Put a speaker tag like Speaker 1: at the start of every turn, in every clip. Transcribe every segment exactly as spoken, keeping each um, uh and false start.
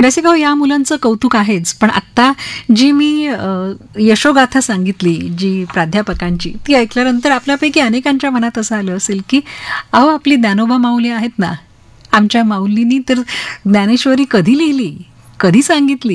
Speaker 1: रसिका हो, या मुलांचं कौतुक आहेच, पण आत्ता जी मी अ, यशोगाथा सांगितली जी प्राध्यापकांची, ती ऐकल्यानंतर आपल्यापैकी अनेकांच्या मनात असं आलं असेल की अहो, आपली ज्ञानोबा माऊली आहेत ना, आमच्या माऊलींनी तर ज्ञानेश्वरी कधी लिहिली, कधी सांगितली.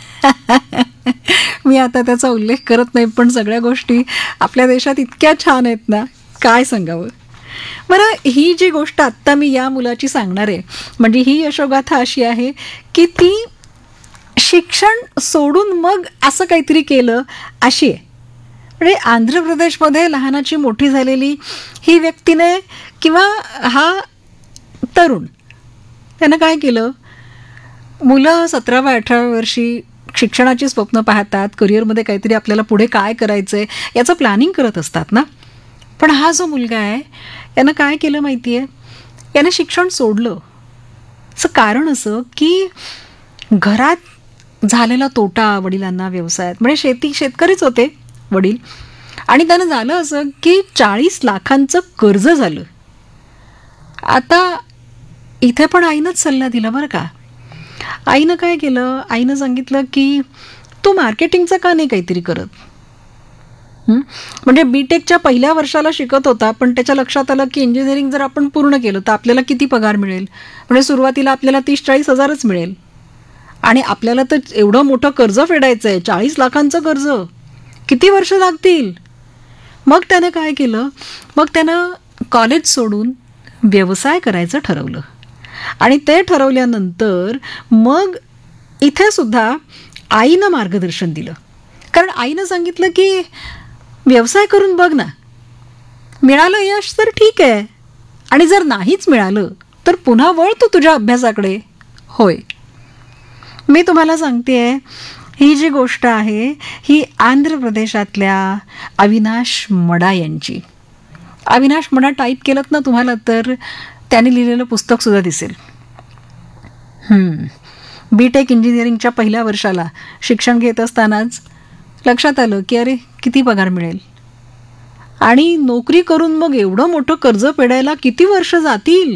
Speaker 1: मी आता त्याचा उल्लेख करत नाही, पण सगळ्या गोष्टी आपल्या देशात इतक्या छान आहेत ना, काय सांगावं. बरं, ही जी गोष्ट आत्ता मी या मुलाची सांगणार आहे, म्हणजे ही यशोगाथा अशी आहे की ती शिक्षण सोडून मग असं काहीतरी केलं अशी आहे. म्हणजे आंध्र प्रदेशमध्ये लहानाची मोठी झालेली ही व्यक्तीने किंवा हा तरुण त्यानं काय केलं, मुलं सतराव्या अठराव्या वर्षी शिक्षणाची स्वप्न पाहतात, करिअरमध्ये काहीतरी आपल्याला पुढे काय करायचं आहे याचं प्लॅनिंग करत असतात ना. पण हा जो मुलगा आहे यानं काय केलं माहिती आहे, यानं शिक्षण सोडलं. असं कारण असं की घरात झालेला तोटा वडिलांना व्यवसायात, म्हणजे शेती शेतकरीच होते वडील, आणि त्यानं झालं असं की चाळीस लाखांचं कर्ज झालं. आता इथे पण आईनंच सल्ला दिला बरं का. आईनं काय केलं, आईनं सांगितलं की तू मार्केटिंगचं का नाही काहीतरी करत. म्हणजे बी टेकच्या पहिल्या वर्षाला शिकत होता, पण त्याच्या लक्षात आलं की इंजिनिअरिंग जर आपण पूर्ण केलं तर आपल्याला किती पगार मिळेल, म्हणजे सुरुवातीला आपल्याला तीस चाळीस हजारच मिळेल, आणि आपल्याला तर एवढं मोठं कर्ज फेडायचं आहे, चाळीस लाखांचं कर्ज, किती वर्ष लागतील. मग त्यानं काय केलं, मग त्यानं कॉलेज सोडून व्यवसाय करायचं ठरवलं. आणि ते ठरवल्यानंतर मग इथे सुद्धा आईनं मार्गदर्शन दिलं. कारण आईनं सांगितलं की व्यवसाय करून बघ ना, मिळालं यश तर ठीक आहे, आणि जर नाहीच मिळालं तर पुन्हा वळ तू तुझ्या अभ्यासाकडे. होय, मी तुम्हाला सांगते, ही जी गोष्ट आहे ही आंध्र प्रदेशातल्या अविनाश मडा यांची. अविनाश मडा टाईप केलं ना तुम्हाला तर त्याने लिहिलेलं पुस्तक सुद्धा दिसेल. बी टेक इंजिनिअरिंगच्या पहिल्या वर्षाला शिक्षण घेत असतानाच लक्षात आलं की अरे किती पगार मिळेल, आणि नोकरी करून मग एवढं मोठं कर्ज फेडायला किती वर्ष जातील.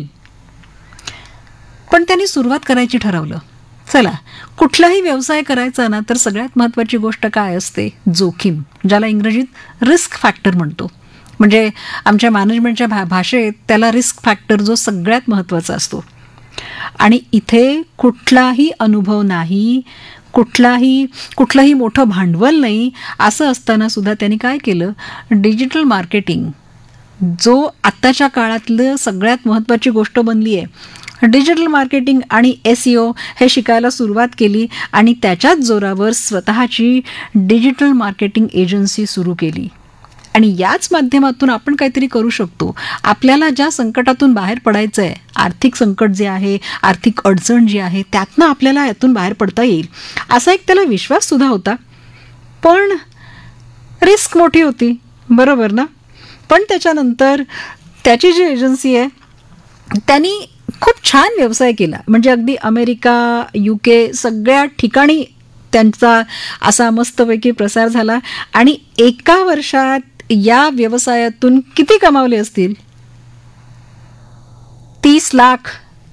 Speaker 1: पण त्यांनी सुरुवात करायची ठरवलं. चला, कुठलाही व्यवसाय करायचा ना तर सगळ्यात महत्त्वाची गोष्ट काय असते, जोखीम, ज्याला इंग्रजीत रिस्क फॅक्टर म्हणतो. म्हणजे आमच्या मॅनेजमेंटच्या भा भाषेत त्याला रिस्क फॅक्टर जो सगळ्यात महत्त्वाचा असतो. आणि इथे कुठलाही अनुभव नाही, कुठलाही कुठलंही मोठं भांडवल नाही, असं असताना सुद्धा त्यांनी काय केलं, डिजिटल मार्केटिंग, जो आत्ताच्या काळातलं सगळ्यात महत्त्वाची गोष्ट बनली आहे, डिजिटल मार्केटिंग आणि एस ई ओ हे शिकायला सुरुवात केली, आणि त्याच्याच जोरावर स्वतःची डिजिटल मार्केटिंग एजन्सी सुरू केली. आणि याच माध्यमातून आपण काहीतरी करू शकतो. आपल्याला ज्या संकटातून बाहेर पडायचं आहे, आर्थिक संकट जे आहे, आर्थिक अडचण जी आहे, त्यातनं आपल्याला यातून बाहेर पडता येईल असा एक त्याला विश्वास सुद्धा होता. पण रिस्क मोठी होती, बरोबर ना. पण त्याच्यानंतर त्याची जी एजन्सी आहे त्यांनी खूप छान व्यवसाय केला. म्हणजे अगदी अमेरिका, यू के सगळ्या ठिकाणी त्यांचा असा मस्तपैकी प्रसार झाला. आणि एका वर्षात या व्यवसायातून किती कमावले असतील, तीस लाख.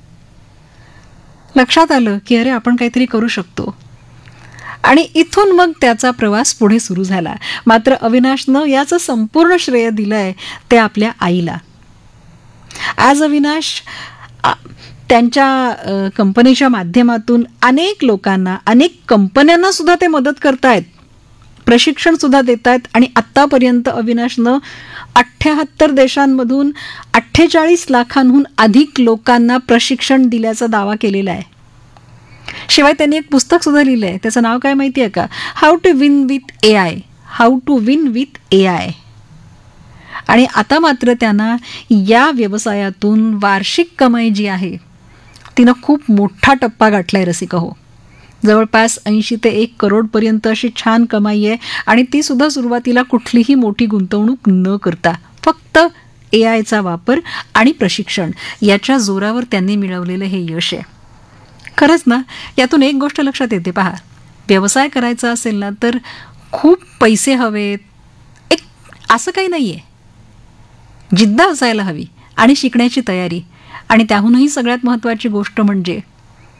Speaker 1: लक्षात आलं की अरे आपण काहीतरी करू शकतो. आणि इथून मग त्याचा प्रवास पुढे सुरू झाला. मात्र अविनाशनं याचं संपूर्ण श्रेय दिलंय ते आपल्या आईला. आज अविनाश त्यांच्या कंपनीच्या माध्यमातून अनेक लोकांना, अनेक कंपन्यांना सुद्धा ते मदत करतायत, प्रशिक्षण सुद्धा देत आहेत. आणि आत्तापर्यंत अविनाशनं अठ्ठ्याहत्तर देशांमधून अठ्ठेचाळीस लाखांहून अधिक लोकांना प्रशिक्षण दिल्याचा दावा केलेला आहे. शिवाय त्यांनी एक पुस्तक सुद्धा लिहिलं आहे, त्याचं नाव काय माहिती आहे का, how to win with A I, how to win with A I. आणि आता मात्र त्यांना या व्यवसायातून वार्षिक कमाई जी आहे तिनं खूप मोठा टप्पा गाठलाय रसिका हो. जवळपास ऐंशी ते एक करोडपर्यंत अशी छान कमाई आहे. आणि ती सुद्धा सुरुवातीला कुठलीही मोठी गुंतवणूक न करता फक्त ए आयचा वापर आणि प्रशिक्षण याच्या जोरावर त्यांनी मिळवलेलं हे यश आहे. खरंच ना, यातून एक गोष्ट लक्षात येते पहा, व्यवसाय करायचा असेल ना तर खूप पैसे हवेत, एक असं काही नाही आहे. जिद्द असायला हवी आणि शिकण्याची तयारी. आणि त्याहूनही सगळ्यात महत्त्वाची गोष्ट म्हणजे